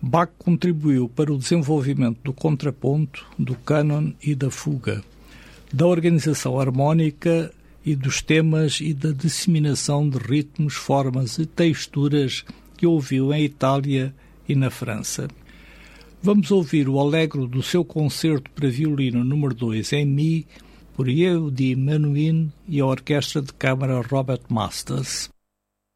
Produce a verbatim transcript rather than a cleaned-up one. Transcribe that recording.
Bach contribuiu para o desenvolvimento do contraponto, do cânon e da fuga, da organização harmónica e dos temas e da disseminação de ritmos, formas e texturas que ouviu em Itália e na França. Vamos ouvir o Allegro do seu concerto para violino número dois em Mi, por Yehudi Menuhin e a Orquestra de Câmara Robert Masters.